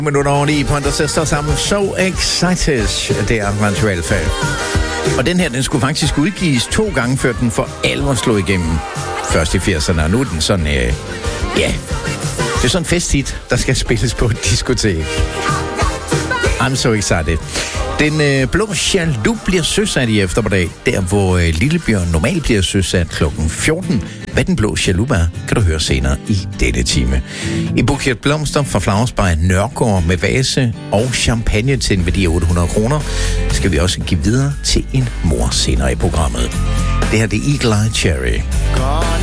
Minutter over 9 på en, der står sammen. So Excited, det er Radio Alfa. Og den her, den skulle faktisk udgives 2 gange, før den for alvor slog igennem. Først i 80'erne, og nu er den sådan, det er sådan en festhit, der skal spilles på et diskotek. I'm so excited. Den blå jaloux bliver søsat i eftermiddag, der hvor Lillebjørn normalt bliver søsat klokken 14. Hvad den blå jaloux er, kan du høre senere i denne time. I buket blomster fra Flowers by Nørgaard med vase og champagne til en værdi af 800 kroner, skal vi også give videre til en mor senere i programmet. Det her det er Eagle Eye Cherry.